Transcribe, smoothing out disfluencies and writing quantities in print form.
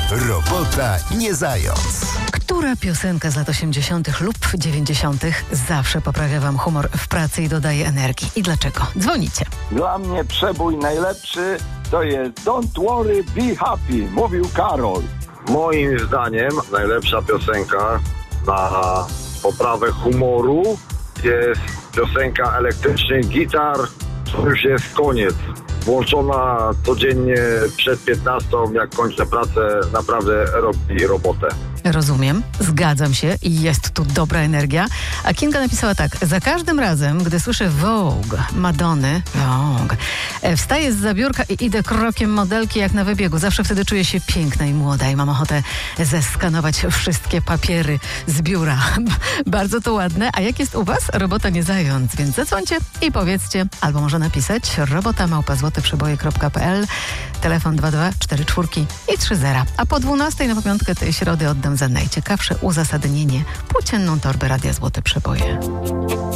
Robota nie zając. Która piosenka z lat 80. lub 90. zawsze poprawia wam humor w pracy i dodaje energii? I dlaczego? Dzwonicie. Dla mnie przebój najlepszy to jest Don't Worry, Be Happy, mówił Karol. Moim zdaniem najlepsza piosenka na poprawę humoru jest piosenka Elektrycznych Gitar, to już jest koniec. Włączona codziennie przed 15, jak kończę pracę, naprawdę robi robotę. Rozumiem, zgadzam się i jest tu dobra energia. A Kinga napisała tak: za każdym razem, gdy słyszę Vogue Madonny, wstaję z biurka i idę krokiem modelki jak na wybiegu. Zawsze wtedy czuję się piękna i młoda i mam ochotę zeskanować wszystkie papiery z biura. Bardzo to ładne. A jak jest u was? Robota nie zając, więc zadzwońcie i powiedzcie, albo może napisać robota@złoteprzeboje.pl, telefon 2244 i 30. A po 12 na pamiątkę tej środy oddam za najciekawsze uzasadnienie płócienną torbę Radia Złote Przeboje.